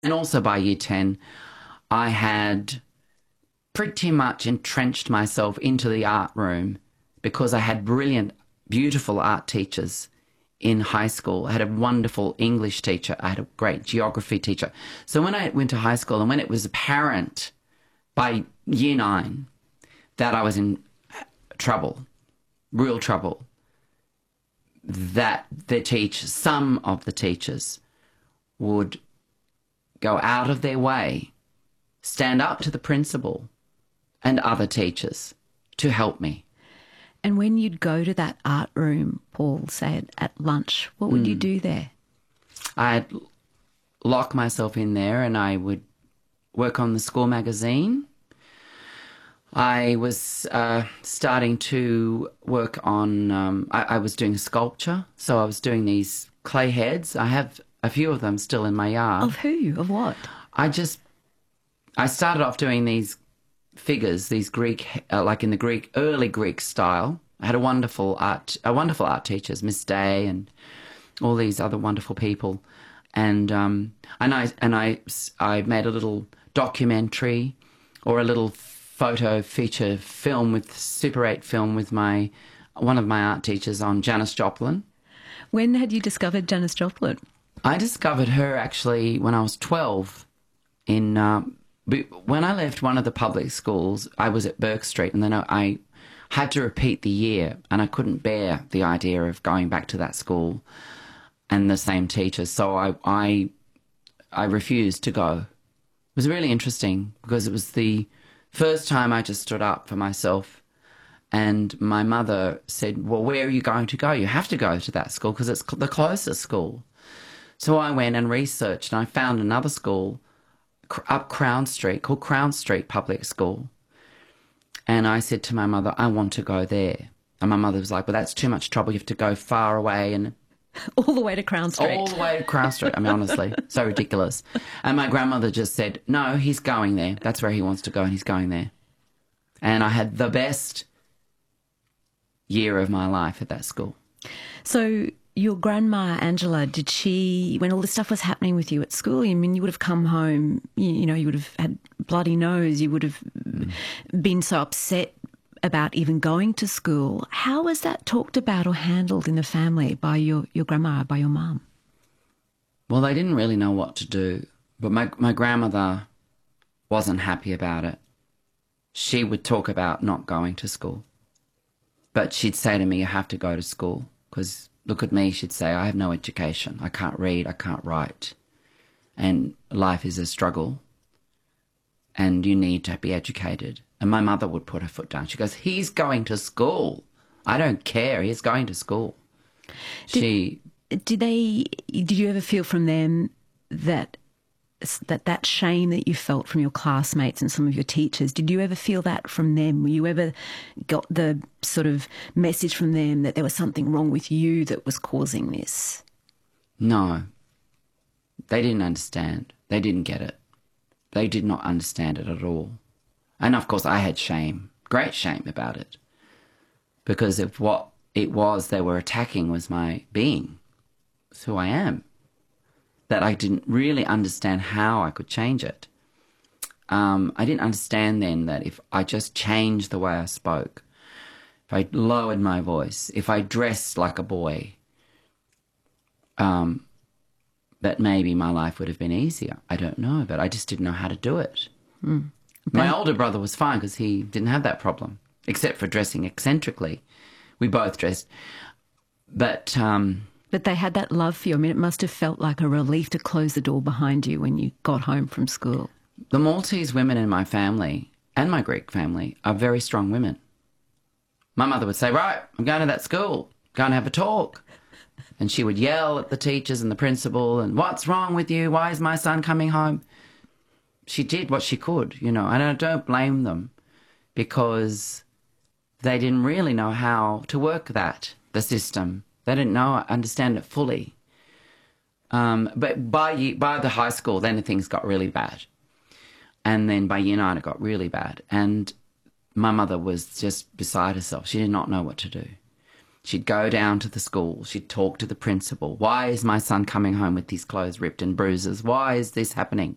And also by year 10, I had pretty much entrenched myself into the art room because I had brilliant, beautiful art teachers in high school. I had a wonderful English teacher. I had a great geography teacher. So when I went to high school and when it was apparent by year 9 that I was in trouble, real trouble, that some of the teachers would go out of their way, stand up to the principal and other teachers to help me. And when you'd go to that art room, Paul said, at lunch, what would you do there? I'd lock myself in there and I would work on the school magazine. I was starting to work on, I was doing sculpture, so I was doing these clay heads. I have a few of them still in my yard. Of who? Of what? I started off doing these figures, these Greek, like in the early Greek style. I had a wonderful art teachers, Miss Day and all these other wonderful people. And I made a little documentary or a little photo feature film with Super 8 film with one of my art teachers on Janis Joplin. When had you discovered Janis Joplin? I discovered her actually when I was 12. When I left one of the public schools, I was at Burke Street, and then I had to repeat the year, and I couldn't bear the idea of going back to that school and the same teachers, so I refused to go. It was really interesting because it was the first time I just stood up for myself, and my mother said, well, where are you going to go? You have to go to that school because it's the closest school. So I went and researched, and I found another school up Crown Street called Crown Street Public School. And I said to my mother, I want to go there. And my mother was like, well, that's too much trouble. You have to go far away. And all the way to Crown Street. All the way to Crown Street. I mean, honestly, so ridiculous. And my grandmother just said, no, he's going there. That's where he wants to go, and he's going there. And I had the best year of my life at that school. So your grandma, Angela, did she, when all this stuff was happening with you at school, I mean, you would have come home, you know, you would have had bloody nose, you would have been so upset about even going to school. How was that talked about or handled in the family by your grandma, by your mum? Well, they didn't really know what to do, but my grandmother wasn't happy about it. She would talk about not going to school, but she'd say to me, you have to go to school, because look at me, she'd say, I have no education. I can't read, I can't write, and life is a struggle, and you need to be educated. And my mother would put her foot down. She goes, he's going to school. I don't care. He's going to school. Did you ever feel from them that shame that you felt from your classmates and some of your teachers, did you ever feel that from them? Were you ever got the sort of message from them that there was something wrong with you that was causing this? No. They didn't understand. They didn't get it. They did not understand it at all. And, of course, I had shame, great shame about it, because of what it was they were attacking was my being. It's who I am. That I didn't really understand how I could change it. I didn't understand then that if I just changed the way I spoke, if I lowered my voice, if I dressed like a boy, that maybe my life would have been easier. I don't know, but I just didn't know how to do it. Mm. My older brother was fine because he didn't have that problem, except for dressing eccentrically. We both dressed. But they had that love for you. I mean, it must have felt like a relief to close the door behind you when you got home from school. The Maltese women in my family and my Greek family are very strong women. My mother would say, right, I'm going to that school, going to have a talk. And she would yell at the teachers and the principal and, what's wrong with you? Why is my son coming home? She did what she could, you know, and I don't blame them because they didn't really know how to work the system. They didn't understand it fully. But by the high school, then things got really bad. And then by year 9, it got really bad. And my mother was just beside herself. She did not know what to do. She'd go down to the school. She'd talk to the principal. Why is my son coming home with his clothes ripped and bruises? Why is this happening?